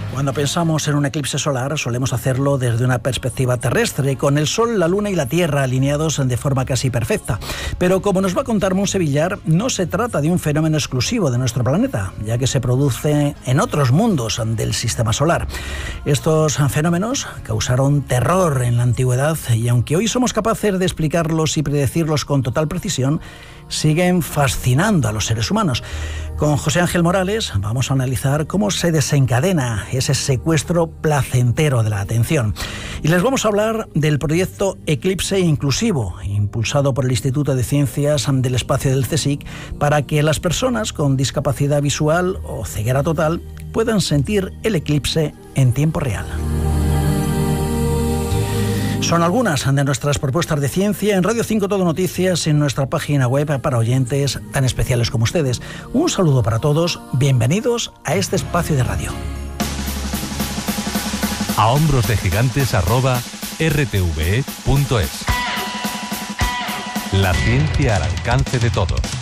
Cuando pensamos en un eclipse solar, solemos hacerlo desde una perspectiva terrestre, con el Sol, la Luna y la Tierra alineados de forma casi perfecta. Pero como nos va a contar Montse Villar, no se trata de un fenómeno exclusivo de nuestro planeta, ya que se produce en otros mundos del sistema solar. Estos fenómenos causaron terror en la antigüedad y aunque hoy somos capaces de explicarlos y predecirlos con total precisión, siguen fascinando a los seres humanos. Con José Ángel Morales vamos a analizar cómo se desencadena ese secuestro placentero de la atención. Y les vamos a hablar del proyecto Eclipse Inclusivo, impulsado por el Instituto de Ciencias del Espacio del CSIC, para que las personas con discapacidad visual o ceguera total puedan sentir el eclipse en tiempo real. Son algunas de nuestras propuestas de ciencia en Radio 5 Todo Noticias, en nuestra página web para oyentes tan especiales como ustedes. Un saludo para todos, bienvenidos a este espacio de radio. A hombros de gigantes @rtve.es. La ciencia al alcance de todos.